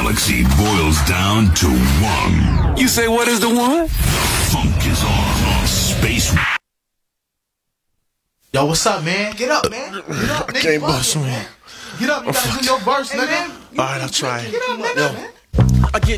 galaxy boils down to one. You say what is the one? Funk is on Space. Yo, what's up, man? Get up, man. Get up, nigga. Can't bust, man. Get up, you gotta do your verse, nigga. Alright, I'll try. Get up, nigga. Yo. I get